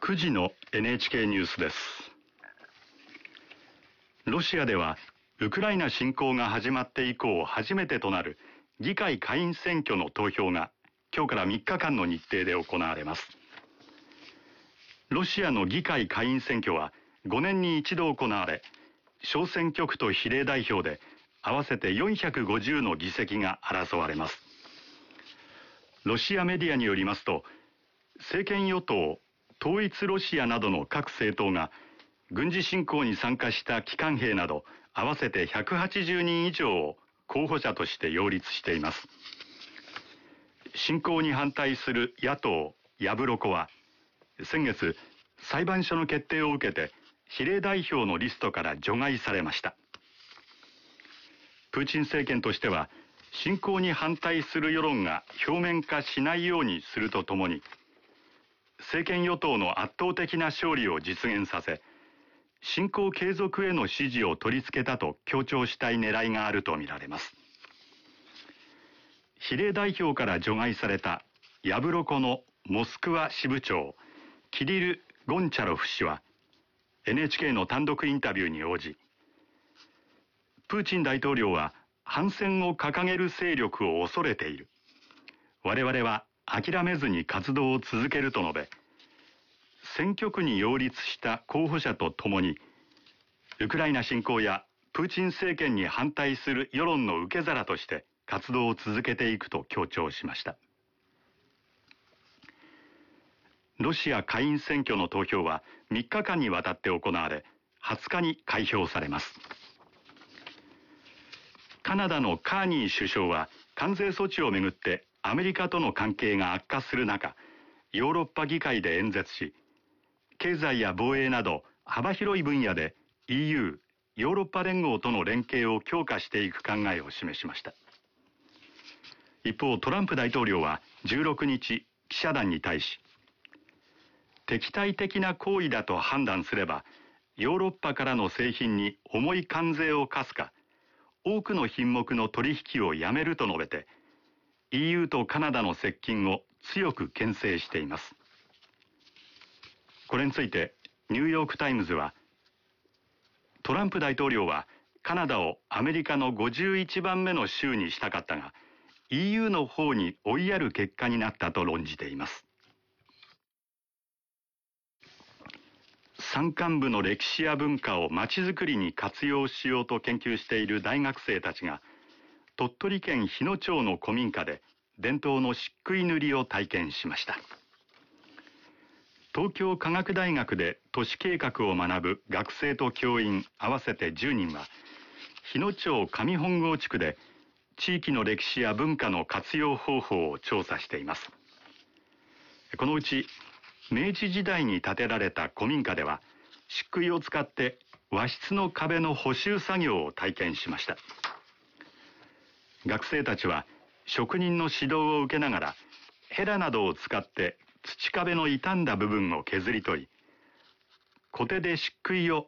9時の NHK ニュースです。ロシアではウクライナ侵攻が始まって以降初めてとなる議会下院選挙の投票が今日から3日間の日程で行われます。ロシアの議会下院選挙は5年に一度行われ、小選挙区と比例代表で合わせて450の議席が争われます。ロシアメディアによりますと、政権与党統一ロシアなどの各政党が軍事侵攻に参加した機関兵など合わせて180人以上を候補者として擁立しています。侵攻に反対する野党ヤブロコは先月裁判所の決定を受けて比例代表のリストから除外されました。プーチン政権としては侵攻に反対する世論が表面化しないようにするとともに、政権与党の圧倒的な勝利を実現させ、侵攻継続への支持を取り付けたと強調したい狙いがあるとみられます。比例代表から除外されたヤブロコのモスクワ支部長キリル・ゴンチャロフ氏は NHK の単独インタビューに応じ、プーチン大統領は反戦を掲げる勢力を恐れている。我々は諦めずに活動を続けると述べ、選挙区に擁立した候補者とともに、ウクライナ侵攻やプーチン政権に反対する世論の受け皿として活動を続けていくと強調しました。ロシア下院選挙の投票は3日間にわたって行われ、20日に開票されます。カナダのカーニー首相は関税措置をめぐってアメリカとの関係が悪化する中、ヨーロッパ議会で演説し、経済や防衛など幅広い分野で EU、ヨーロッパ連合との連携を強化していく考えを示しました。一方、トランプ大統領は16日、記者団に対し、敵対的な行為だと判断すれば、ヨーロッパからの製品に重い関税を課すか、多くの品目の取引をやめると述べて、EU とカナダの接近を強く牽制しています。これについてニューヨークタイムズは、トランプ大統領はカナダをアメリカの51番目の州にしたかったが、EU の方に追いやる結果になったと論じています。山間部の歴史や文化をまちづくりに活用しようと研究している大学生たちが、鳥取県日野町の古民家で伝統の漆喰塗りを体験しました。東京科学大学で都市計画を学ぶ学生と教員合わせて10人は、日野町上本郷地区で地域の歴史や文化の活用方法を調査しています。このうち明治時代に建てられた古民家では、漆喰を使って和室の壁の補修作業を体験しました。学生たちは職人の指導を受けながら、ヘラなどを使って土壁の傷んだ部分を削り取り、コテで漆喰を